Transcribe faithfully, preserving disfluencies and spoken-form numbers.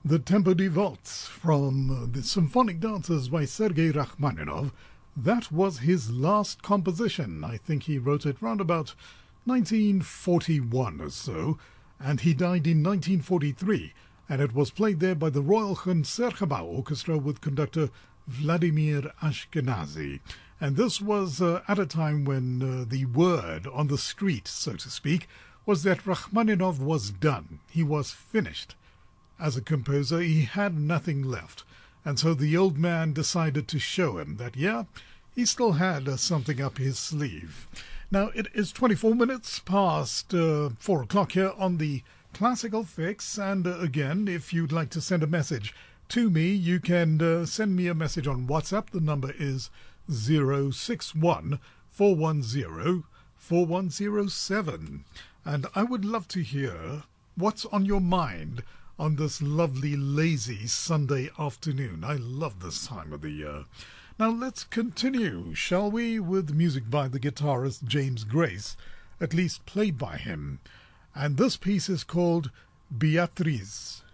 The Tempo di Waltz from uh, the Symphonic Dances by Sergei Rachmaninoff. That was his last composition. I think he wrote it round about nineteen forty-one or so, and he died in nineteen forty-three, and it was played there by the Royal Concertgebouw Orchestra with conductor Vladimir Ashkenazy. And this was uh, at a time when uh, the word on the street, so to speak, was that Rachmaninoff was done. He was finished. As a composer, he had nothing left. And so the old man decided to show him that, yeah, he still had uh, something up his sleeve. Now, it is twenty-four minutes past uh, four o'clock here on the Classical Fix. And uh, again, if you'd like to send a message to me, you can uh, send me a message on WhatsApp. The number is zero six one, four one zero, four one zero seven. And I would love to hear what's on your mind on this lovely, lazy Sunday afternoon. I love this time of the year. Now let's continue, shall we, with music by the guitarist James Grace, at least played by him. And this piece is called Beatriz.